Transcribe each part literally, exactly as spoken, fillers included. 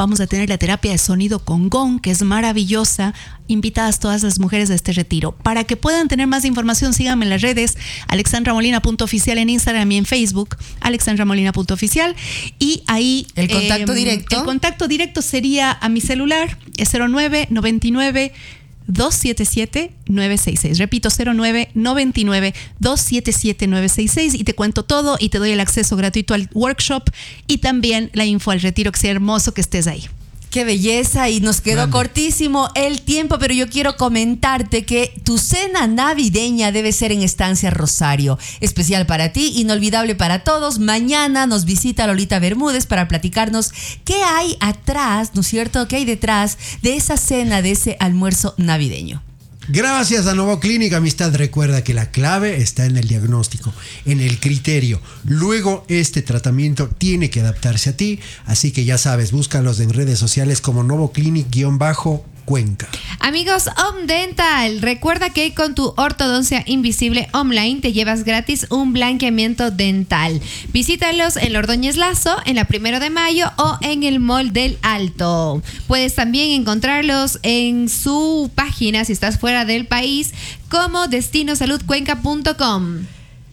vamos a tener la terapia de sonido con gong, que es maravillosa. Invitadas todas las mujeres a este retiro. Para que puedan tener más información, síganme en las redes, alexandra molina punto oficial en Instagram y en Facebook, alexandra molina punto oficial. Y ahí... ¿El contacto eh, directo? El contacto directo sería a mi celular, es cero nueve noventa y nueve dos setenta y siete nueve sesenta y seis. Repito, cero nueve noventa y nueve dos setenta y siete nueve sesenta y seis, y te cuento todo y te doy el acceso gratuito al workshop y también la info al retiro, que sea hermoso que estés ahí. Qué belleza, y nos quedó Grande. cortísimo el tiempo, pero yo quiero comentarte que tu cena navideña debe ser en Estancia Rosario. Especial para ti, inolvidable para todos. Mañana nos visita Lolita Bermúdez para platicarnos qué hay atrás, ¿no es cierto? ¿Qué hay detrás de esa cena, de ese almuerzo navideño? Gracias a Novo Clínica, amistad. Recuerda que la clave está en el diagnóstico, en el criterio. Luego, este tratamiento tiene que adaptarse a ti. Así que ya sabes, búscalos en redes sociales como Novo Clinic-Cuenca. Amigos, Om Dental, recuerda que con tu ortodoncia invisible online te llevas gratis un blanqueamiento dental. Visítalos en Ordóñez Lazo, en la Primero de Mayo o en el Mall del Alto. Puedes también encontrarlos en su página, si estás fuera del país, como destino salud cuenca punto com.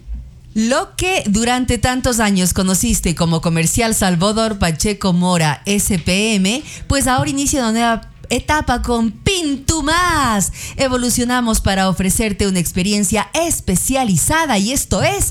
Lo que durante tantos años conociste como Comercial Salvador Pacheco Mora S P M, pues ahora inicia una nueva etapa con Pintumás. Evolucionamos para ofrecerte una experiencia especializada, y esto es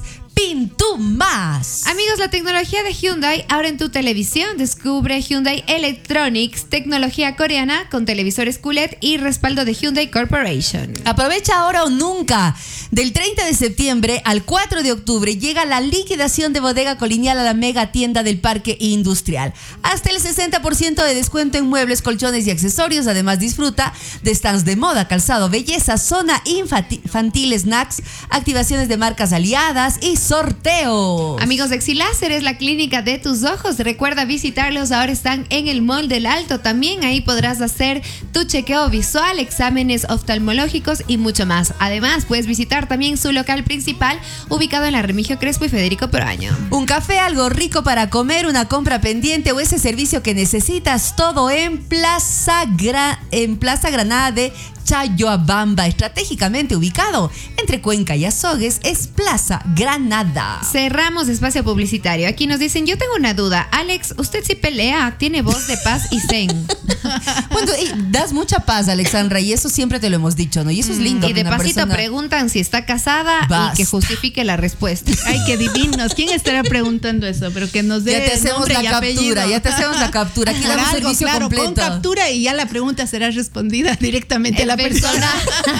Pintumás. Amigos, la tecnología de Hyundai ahora en tu televisión. Descubre Hyundai Electronics, tecnología coreana con televisores Q L E D y respaldo de Hyundai Corporation. Aprovecha ahora o nunca. Del treinta de septiembre al cuatro de octubre llega la liquidación de Bodega Colonial a la mega tienda del Parque Industrial. Hasta el sesenta por ciento de descuento en muebles, colchones y accesorios. Además, disfruta de stands de moda, calzado, belleza, zona infantil, snacks, activaciones de marcas aliadas y sorteos. Amigos de Exiláser, es la clínica de tus ojos. Recuerda visitarlos. Ahora están en el Mall del Alto. También ahí podrás hacer tu chequeo visual, exámenes oftalmológicos y mucho más. Además, puedes visitar también su local principal, ubicado en la Remigio Crespo y Federico Proaño. Un café, algo rico para comer, una compra pendiente o ese servicio que necesitas, todo en Plaza, Gra- en Plaza Granada de Chayoabamba, estratégicamente ubicado entre Cuenca y Azogues, es Plaza Granada. Cerramos espacio publicitario. Aquí nos dicen, yo tengo una duda. Alex, usted sí pelea, tiene voz de paz y zen. Bueno, y das mucha paz, Alexandra, y eso siempre te lo hemos dicho, ¿no? Y eso es lindo. Y de pasito persona... preguntan si está casada. Basta. Y que justifique la respuesta. Ay, qué divinos. ¿Quién estará preguntando eso? Pero que nos dé Ya te hacemos la captura, apellido. ya te hacemos la captura. Aquí damos Algo, servicio claro, completo. con captura, y ya la pregunta será respondida directamente a la persona.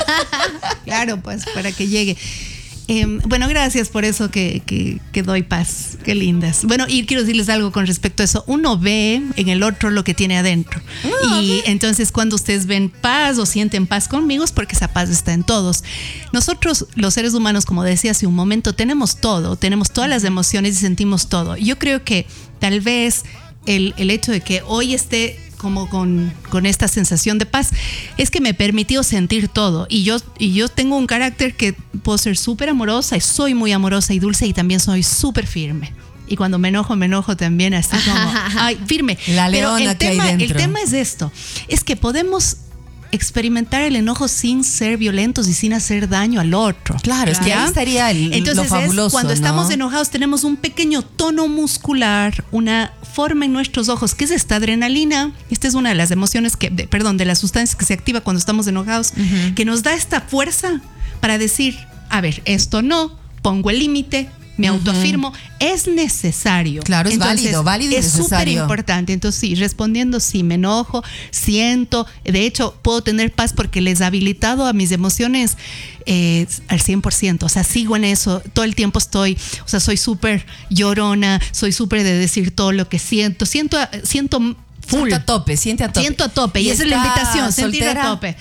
Claro, pues, para que llegue. Eh, bueno, gracias por eso que, que, que doy paz. Qué lindas. Bueno, y quiero decirles algo con respecto a eso. Uno ve en el otro lo que tiene adentro. Oh, y okay. Entonces, cuando ustedes ven paz o sienten paz conmigo, es porque esa paz está en todos. Nosotros, los seres humanos, como decía hace un momento, tenemos todo, tenemos todas las emociones y sentimos todo. Yo creo que tal vez el, el hecho de que hoy esté como con, con esta sensación de paz es que me permitió sentir todo, y yo, y yo tengo un carácter que puedo ser súper amorosa, y soy muy amorosa y dulce, y también soy súper firme, y cuando me enojo, me enojo también así como ay, firme. La leona Pero el que tema, hay dentro. el tema es esto, es que podemos experimentar el enojo sin ser violentos y sin hacer daño al otro. Claro, es que ahí estaría el, Entonces, lo fabuloso, es cuando ¿no? estamos enojados tenemos un pequeño tono muscular, una forma en nuestros ojos, que es esta adrenalina. Esta es una de las emociones que, de, perdón, de las sustancias que se activa cuando estamos enojados, uh-huh. que nos da esta fuerza para decir, a ver, esto no, pongo el límite, me uh-huh. autoafirmo, es necesario. Claro, es Entonces, válido, válido y es necesario. Es súper importante. Entonces, sí, respondiendo, sí, me enojo, siento, de hecho, puedo tener paz porque les he habilitado a mis emociones eh, al cien por ciento. O sea, sigo en eso, todo el tiempo estoy, o sea, soy súper llorona, soy súper de decir todo lo que siento, siento, siento full. Siente a tope, siente a tope. Siento a tope. Y, y esa es la invitación, sentir a tope.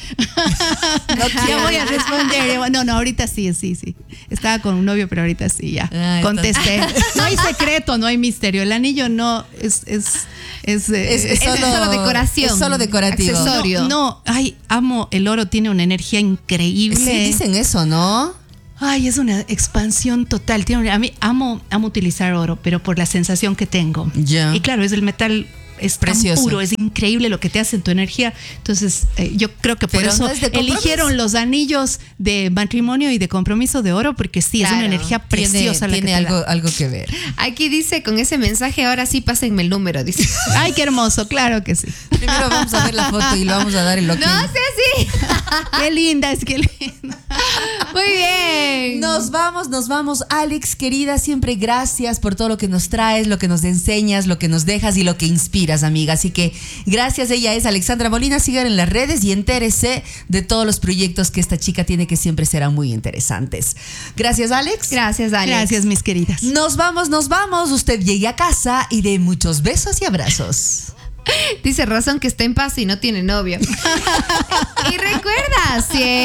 No ya voy a responder. No, no, ahorita sí, sí, sí. Estaba con un novio, pero ahorita sí, ya. Ah, contesté. No hay secreto, no hay misterio. El anillo no es... es Es, es, es, solo, es solo decoración. Es solo decorativo. Accesorio. No, no, ay, amo, el oro tiene una energía increíble. Sí, dicen eso, ¿no? Ay, es una expansión total. Tiene una, a mí amo, amo utilizar oro, pero por la sensación que tengo. Yeah. Y claro, es el metal es tan Precioso. puro, es increíble lo que te hace en tu energía. Entonces, eh, yo creo que por Pero eso no es de compromiso. eligieron los anillos de matrimonio y de compromiso de oro, porque sí, es Claro, una energía preciosa Tiene, la que tiene te da. algo, algo que ver. Aquí dice con ese mensaje, ahora sí pásenme el número, dice. Ay, qué hermoso, claro que sí. Primero vamos a ver la foto y lo vamos a dar el ok. No sé así. Qué linda, es que linda. Muy bien. Nos vamos, nos vamos. Alex, querida, siempre gracias por todo lo que nos traes, lo que nos enseñas, lo que nos dejas y lo que inspiras, amiga. Así que gracias. Ella es Alexandra Molina. Sigan en las redes y entérese de todos los proyectos que esta chica tiene, que siempre serán muy interesantes. Gracias, Alex. Gracias, Alex. Gracias, mis queridas. Nos vamos, nos vamos. Usted llegue a casa y de muchos besos y abrazos. Dice Razón que está en paz y no tiene novio. Y recuerda, siempre